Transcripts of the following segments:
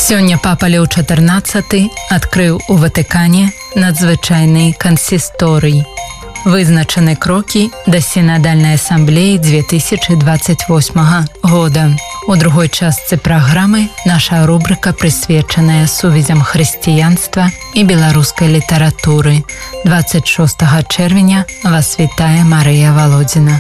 Сёння папа Леў XIV адкрыў у Ватыкане надзвычайны кансісторый. Вызначаны крокі да сінадальнай асамблеі 2028 года. У другой частцы праграмы наша рубрика, прысвечаная сувязям хрысціянства і беларускай літаратуры. 26 чэрвеня вас вітае Марыя Володина.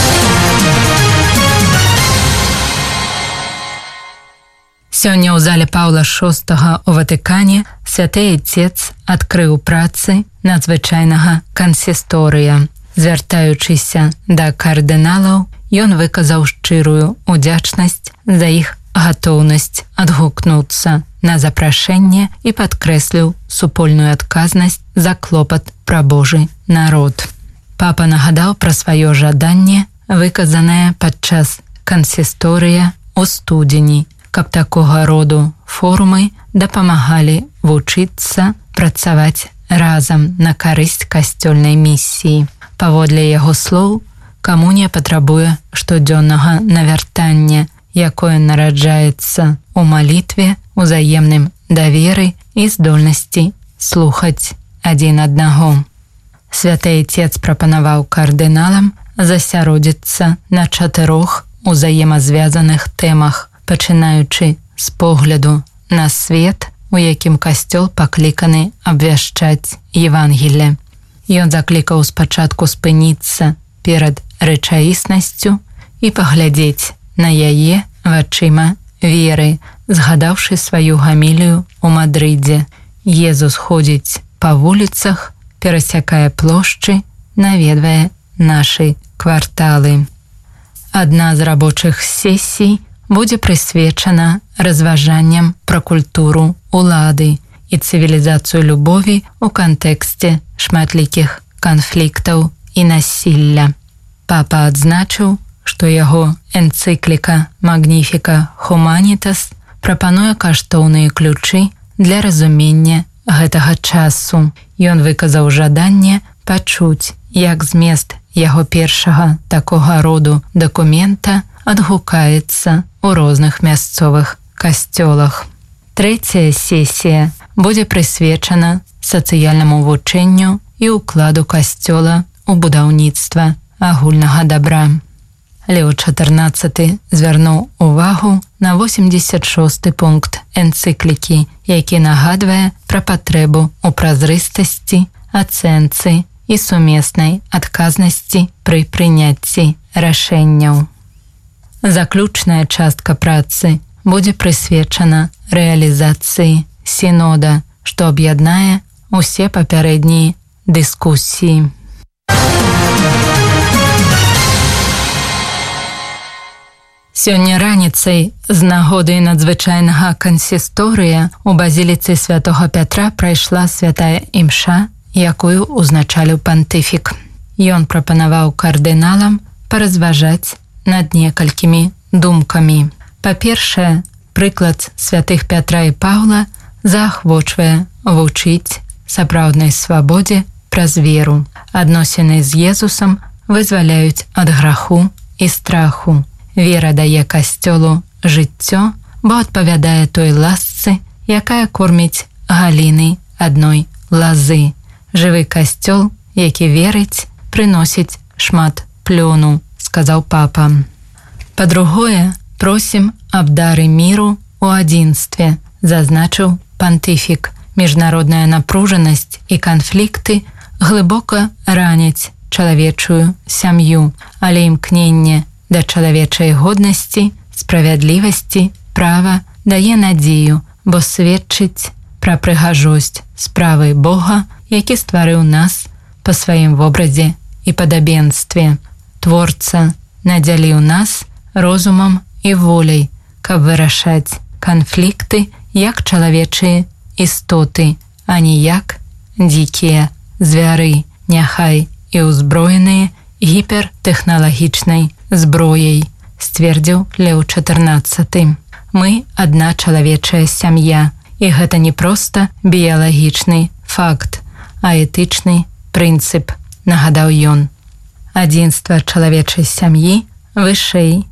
Сёння ў зале Паўла VI у Ватыкане святы Отец адкрыў працы надзвычайнага кансісторыя. Звяртаючыся да кардыналаў, ён выказаў шчырую удзячнасць за іх гатоўнасць адгукнуцца на запрашэнне і падкрэсліў супольную адказнасць за клопат пра Божы народ. Папа нагадаў пра сваё жаданне, выказанае падчас кансісторыя ў студзені, каб такога роду форумы дапамагалі вучыцца працаваць разам на карысць касцёльнай місіі. Паводле яго слоў, камунія патрабуе штодзённага навяртання, якое нараджаецца ў малітве, узаемным даверы і здольнасці слухаць адзін аднаго. Святы Отец прапанаваў кардыналам засяродзіцца на 4 узаемазвязаных тэмах, пачынаючы з погляду на свет, у якім касцёл пакліканы абвяшчаць Евангелле. Ён заклікаў спачатку спыніцца перад рэчаіснасцю і паглядзець на яе вачыма веры, згадаўшы сваю гамілію ў Мадрыдзе. Езус ходзіць па вуліцах, перасякае плошчы, наведвае нашы кварталы. Адна з рабочых сесій будзе прысвечана разважанням пра культуру улады і цывілізацыю любові ў кантэксце шматлікіх канфліктаў і насілля. Папа адзначыў, што яго энцыкліка Magnificat Humanitas прапануе каштоўныя ключы для разумення гэтага часу. Ён выказаў жаданне пачуць, як змест яго першага такога роду дакумента адгукаецца ў розных мясцовых касцёлах. Трэцяя сесія будзе прысвечана сацыяльнаму вучэнню і ўкладу касцёла ў будаўніцтва агульнага дабра. Леў XIV звярнуў увагу на 86 пункт энцыклікі, які нагадвае пра патрэбу ў празрыстасці, ацэнцы і сумеснай адказнасці пры прыняцці рашэнняў. Заключная частка працы будзе прысвечана рэалізацыі сінода, што аб'яднае усе папярэднія дыскусіі. Сёння раніцай з нагоды надзвычайнага кансісторыя у базіліцы святого Пятра прайшла святая імша, якую узначаліў пантыфік. Ён прапанаваў кардыналам паразважаць над некалькімі думкамі. Па-першае, прыклад святых Пятра і Паўла заахвочвае вучыць сапраўднай свабодзе праз веру. Адносіны з Езусам вызваляюць ад граху і страху. Вера дае касцёлу жыццё, бо адпавядае той ласцы, якая корміць галіны адной лазы. Жывы касцёл, які верыць, прыносіць шмат плёну, сказаў папа. Па-другое, просім аб дары міру ў адзінстве, зазначыў пантыфік. Міжнародная напружанасць і канфлікты глыбока раняць чалавечую сям'ю, але імкненне да чалавечай годнасці, справядлівасці, права дае надзею, бо сведчыць пра прыгажосць справы Бога, які стварыў нас па сваім вобразе і падабенстве. Творца надзяліў нас розумам і воляй, каб вырашаць канфлікты як чалавечыя істоты, а не як дзікія звяры, няхай і ўзброеныя гіпертэхналагічнай зброяй, сцвердзіў Леў XIV. Мы адна чалавечая сям'я, і гэта не проста біялагічны факт, а этычны прынцып, нагадаў ён. Адзінства чалавечай сям'і вышэй